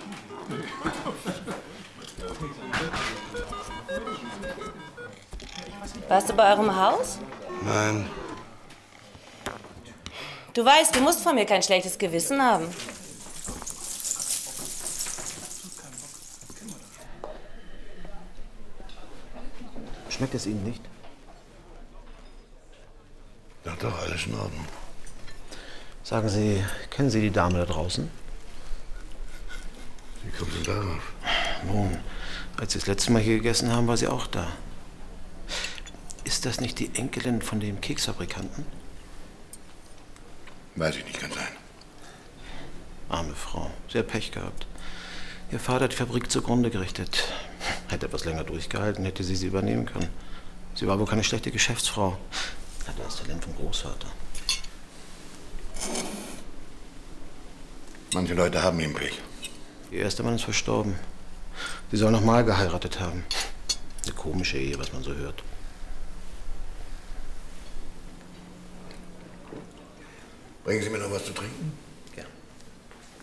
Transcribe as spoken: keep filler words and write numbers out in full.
Warst du bei eurem Haus? Nein. Du weißt, du musst von mir kein schlechtes Gewissen haben. Schmeckt es Ihnen nicht? Ja doch, alles in Ordnung. Sagen Sie, kennen Sie die Dame da draußen? Wie kommt denn darauf? Nun, als Sie das letzte Mal hier gegessen haben, war sie auch da. Ist das nicht die Enkelin von dem Keksfabrikanten? Weiß ich nicht, kann sein. Arme Frau, sehr Pech gehabt. Ihr Vater hat die Fabrik zugrunde gerichtet. Hätte etwas länger durchgehalten, hätte sie sie übernehmen können. Sie war wohl keine schlechte Geschäftsfrau. Hatte das Talent vom Großvater. Manche Leute haben eben Pech. Ihr erster Mann ist verstorben. Sie soll noch mal geheiratet haben. Eine komische Ehe, was man so hört. Bringen Sie mir noch was zu trinken?